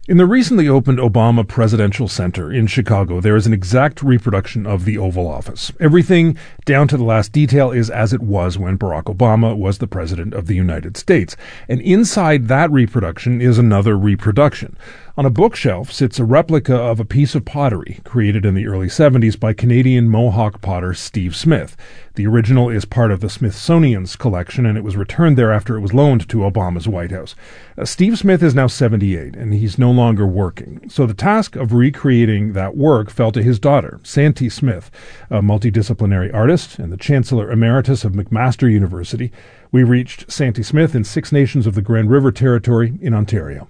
In the recently opened Obama Presidential Center in Chicago, there is an exact reproduction of the Oval Office. Everything, down to the last detail, is as it was when Barack Obama was the President of the United States. And inside that reproduction is another reproduction. On a bookshelf sits a replica of a piece of pottery created in the early 70s by Canadian Mohawk potter Steve Smith. The original is part of the Smithsonian's collection, and it was returned there after it was loaned to Obama's White House. Steve Smith is now 78, and he's no longer working. So the task of recreating that work fell to his daughter, Santee Smith, a multidisciplinary artist and the Chancellor Emeritus of McMaster University. We reached Santee Smith in Six Nations of the Grand River Territory in Ontario.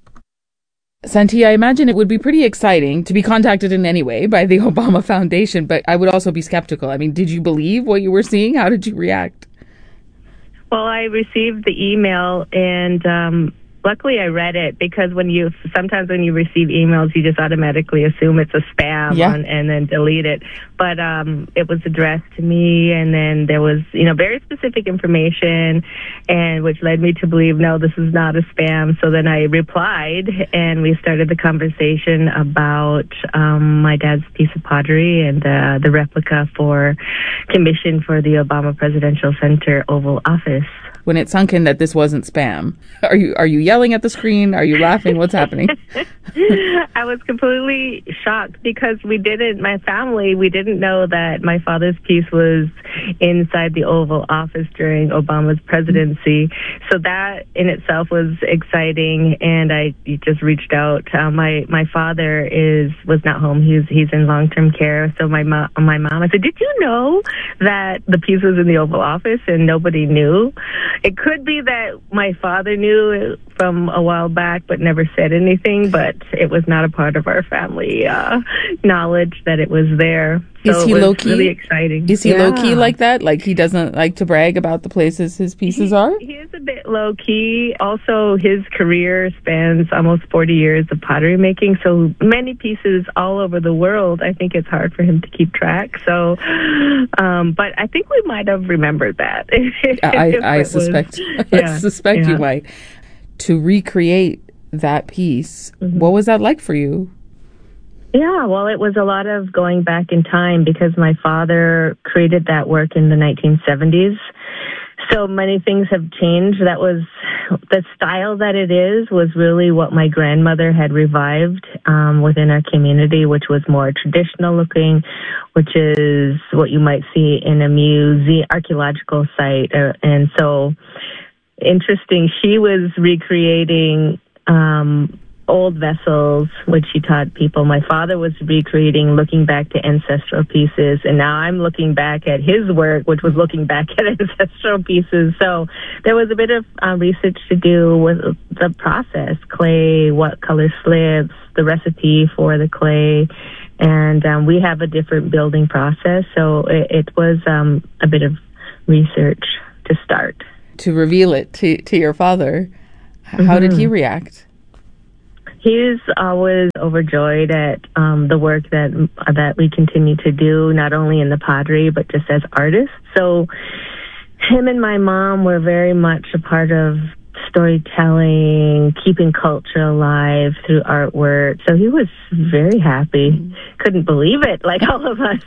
Santee, I imagine it would be pretty exciting to be contacted in any way by the Obama Foundation, but I would also be skeptical. I mean, did you believe what you were seeing? How did you react? Well, I received the email, and luckily I read it, because sometimes when you receive emails, you just automatically assume it's a spam and then delete it. But it was addressed to me, and then there was, very specific information, and which led me to believe, no, this is not a spam. So then I replied, and we started the conversation about my dad's piece of pottery and the replica commissioned for the Obama Presidential Center Oval Office. When it sunk in that this wasn't spam, are you yelling at the screen? Are you laughing? What's happening? I was completely shocked because we didn't know that my father's piece was inside the Oval Office during Obama's presidency. So that in itself was exciting, and I just reached out. My father was not home. He's in long-term care. So my mom, I said, "Did you know that the piece was in the Oval Office and nobody knew?" It could be that my father knew from a while back but never said anything, but it was not a part of our family knowledge that it was there. So is he low-key? Really exciting. Is he low-key like that? Like he doesn't like to brag about the places his pieces are? He is a bit low-key. Also, his career spans almost 40 years of pottery making, so many pieces all over the world. I think it's hard for him to keep track. So, but I think we might have remembered that. I suspect you might. To recreate that piece, what was that like for you? Yeah, well, it was a lot of going back in time because my father created that work in the 1970s. So many things have changed. That was the style that it was really what my grandmother had revived within our community, which was more traditional looking, which is what you might see in a museum, archaeological site. And so interesting, she was recreating old vessels, which she taught people. My father was recreating, looking back to ancestral pieces, and now I'm looking back at his work, which was looking back at ancestral pieces. So there was a bit of research to do with the process, clay, what color slips, the recipe for the clay, and we have a different building process, so it was a bit of research to start. To reveal it to your father, how did he react? He's always overjoyed at the work that we continue to do, not only in the pottery, but just as artists. So him and my mom were very much a part of storytelling, keeping culture alive through artwork. So he was very happy. Couldn't believe it, like all of us.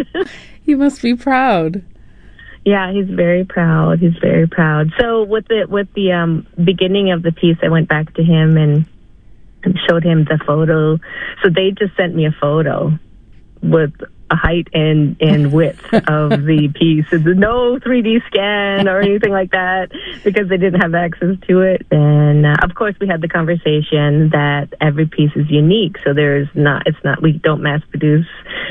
He must be proud. Yeah, he's very proud. He's very proud. So with the beginning of the piece, I went back to him and showed him the photo. So they just sent me a photo with a height and width of the piece. So there's no 3D scan or anything like that because they didn't have access to it. And of course, we had the conversation that every piece is unique. So we don't mass produce.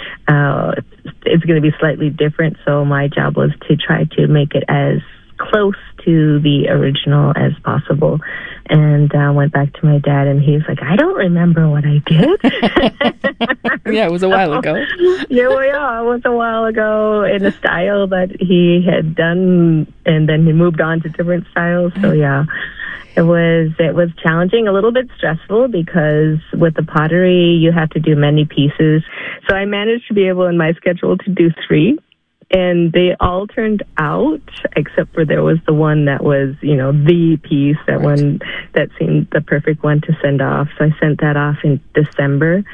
It's going to be slightly different. So my job was to try to make it as close to the original as possible. And went back to my dad, and he's like, I don't remember what I did. Yeah, it was a while ago. It was a while ago in a style that he had done, and then he moved on to different styles. So yeah, it was challenging, a little bit stressful, because with the pottery, you have to do many pieces. So I managed to be able in my schedule to do 3. And they all turned out, except for there was the one that was, the piece, that seemed the perfect one to send off. So I sent that off in December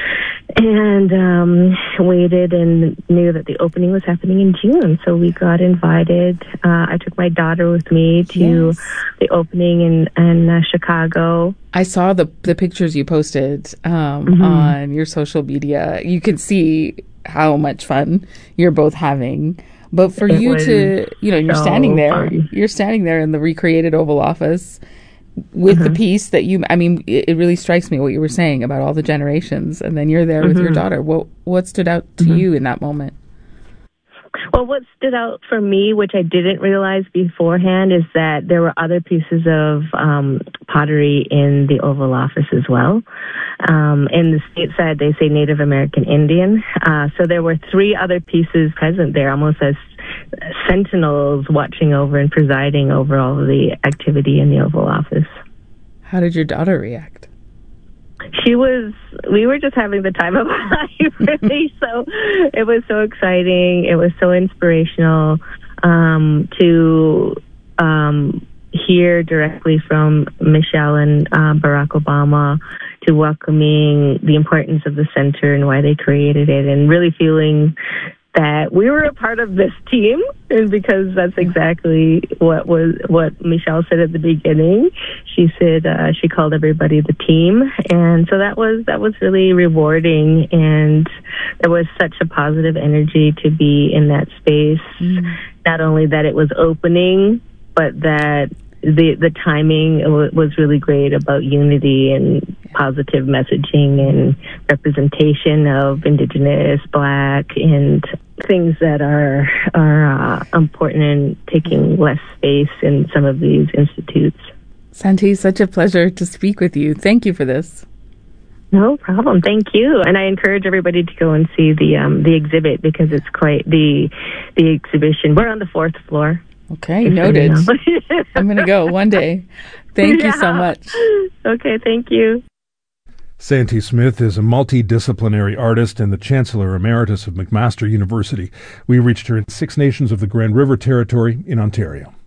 and waited and knew that the opening was happening in June. So we got invited. I took my daughter with me to the opening in Chicago. I saw the pictures you posted on your social media. You can see how much fun you're both having. But for you to, you're standing there. Fun. You're standing there in the recreated Oval Office with the piece that it really strikes me what you were saying about all the generations. And then you're there with your daughter. What stood out to you in that moment? Well, what stood out for me, which I didn't realize beforehand, is that there were other pieces of pottery in the Oval Office as well. In the stateside, they say Native American Indian. So there were 3 other pieces present there, almost as sentinels watching over and presiding over all of the activity in the Oval Office. How did your daughter react? We were just having the time of our life, really. So it was so exciting. It was so inspirational to hear directly from Michelle and Barack Obama, to welcoming the importance of the center and why they created it, and really feeling that we were a part of this team, and because that's exactly what Michelle said at the beginning. She said she called everybody the team, and so that was really rewarding, and there was such a positive energy to be in that space. Not only that it was opening, but that the timing was really great about unity and positive messaging and representation of Indigenous, Black, and things that are important in taking less space in some of these institutes. Santi, such a pleasure to speak with you. Thank you for this. No problem. Thank you. And I encourage everybody to go and see the exhibit, because it's quite the exhibition. We're on the 4th floor. Okay, noted. I'm going to go one day. Thank you so much. Okay, thank you. Santi Smith is a multidisciplinary artist and the Chancellor Emeritus of McMaster University. We reached her in 6 nations of the Grand River Territory in Ontario.